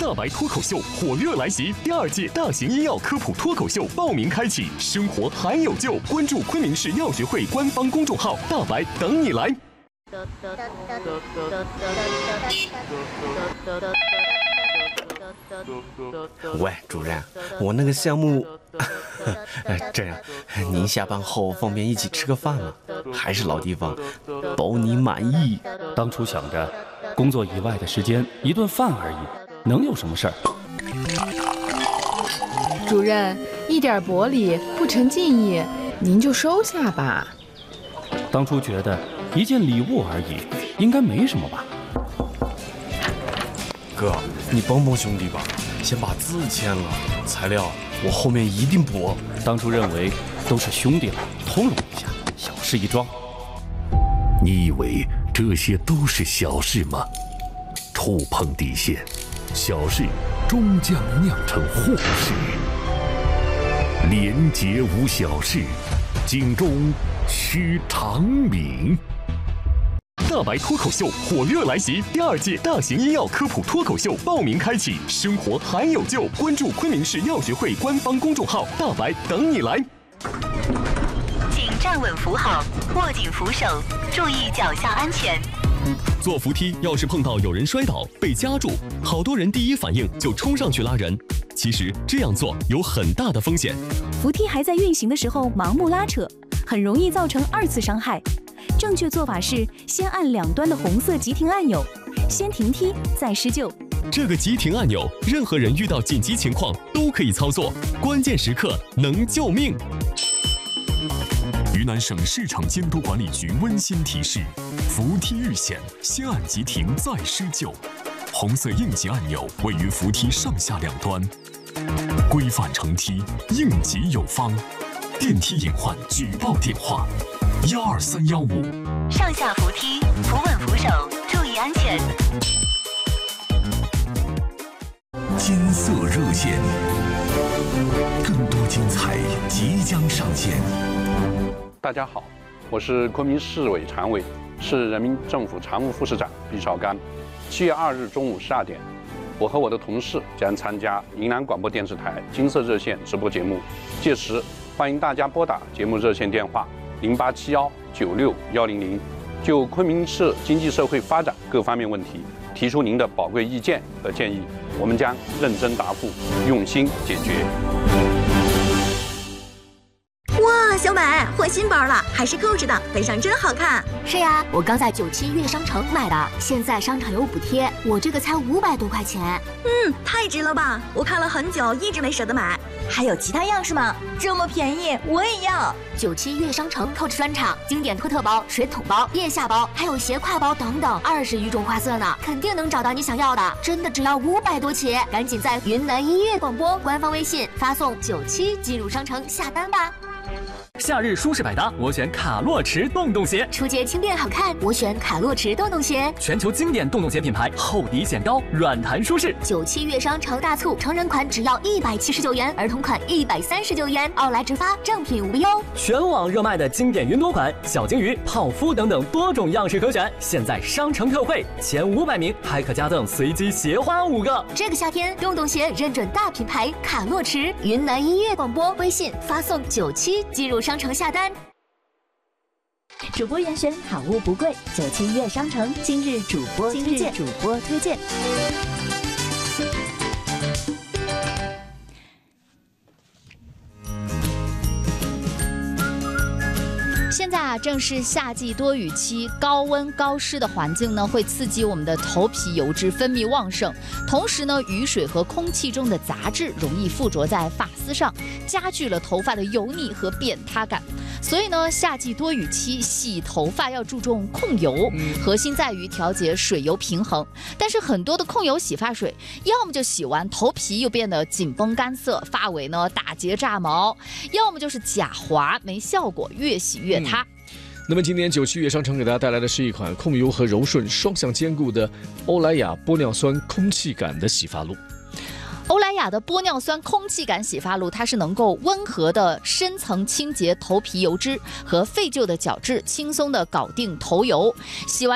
大白脱口秀火热来袭，第2届大型医药科普脱口秀报名开启，生活还有救！关注昆明市药学会官方公众号“大白”，等你来。 喂，主任，我那个项目，这样，您下班后方便一起吃个饭吗？还是老地方，包你满意。 当初想着，工作以外的时间一顿饭而已，能有什么事儿？ 主任，一点薄礼不成敬意，您就收下吧。 当初觉得一件礼物而已，应该没什么吧？ 哥，你帮帮兄弟吧，先把字签了，材料我后面一定补。 当初认为都是兄弟了，通融一下，小事一桩。 你以为这些都是小事吗？触碰底线，小事终将酿成祸事。廉洁无小事，警钟须长鸣。 大白脱口秀火热来袭，第2届大型医药科普脱口秀报名开启，生活还有救！关注昆明市药学会官方公众号“大白”，等你来。 请站稳扶好，握紧扶手，注意脚下安全。 坐扶梯要是碰到有人摔倒被夹住，好多人第一反应就冲上去拉人。其实这样做有很大的风险。 扶梯还在运行的时候盲目拉扯，很容易造成2次伤害。正确做法是先按2端的红色急停按钮，先停梯再施救。 这个急停按钮，任何人遇到紧急情况都可以操作，关键时刻能救命。 云南省市场监督管理局温馨提示：扶梯遇险，先按急停再施救。红色应急按钮位于扶梯上下2端，规范乘梯，应急有方。电梯隐患举报电话：12315。 上下扶梯，扶稳扶手，注意安全。 金色热线，更多精彩即将上线。 大家好，我是昆明市委常委、市人民政府常务副市长毕绍刚。7月2日中午12点，我和我的同事将参加云南广播电视台金色热线直播节目，届时欢迎大家拨打节目热线电话0871961100，就昆明市经济社会发展各方面问题提出您的宝贵意见和建议，我们将认真答复，用心解决。 哇，小美换新包了，还是扣着的，背上真好看。 是呀，我刚在97悦商城买的，现在商场有补贴，我这个才500多块钱。 太值了吧！我看了很久，一直没舍得买。还有其他样式吗？这么便宜，我也要。 97悦商城扣着专场，经典托特包、水桶包、腋下包，还有斜挎包等等，20余种花色呢，肯定能找到你想要的。真的只要500多起，赶紧在云南音乐广播官方微信发送97进入商城下单吧。 夏日舒适百搭，我选卡洛驰洞洞鞋； 初阶轻便好看，我选卡洛驰洞洞鞋。 全球经典洞洞鞋品牌，厚底显高，软弹舒适。 97悦商城大促，成人款只要179元，儿童款139元，奥莱直发，正品无忧。 全网热卖的经典云朵款、小金鱼、泡芙等等多种样式可选，现在商城特惠，前500名还可加赠随机鞋花5个。 这个夏天，洞洞鞋认准大品牌卡洛驰。云南音乐广播微信发送97进入商城下单。 主播严选，好物不贵，97悦商城今日主播推荐。 现在正是夏季多雨期，高温高湿的环境呢，会刺激我们的头皮油脂分泌旺盛，同时呢，雨水和空气中的杂质容易附着在发丝上，加剧了头发的油腻和扁塌感。所以呢，夏季多雨期洗头发要注重控油，核心在于调节水油平衡。但是很多的控油洗发水，要么就洗完头皮又变得紧绷干涩，发尾呢打结炸毛，要么就是假滑没效果，越洗越塌。 那么今年97悦商城给大家带来的是一款控油和柔顺双向兼顾的欧莱雅玻尿酸空气感的洗发露。 欧莱雅的玻尿酸空气感洗发露，它是能够温和的深层清洁头皮油脂和废旧的角质，轻松的搞定头油。洗完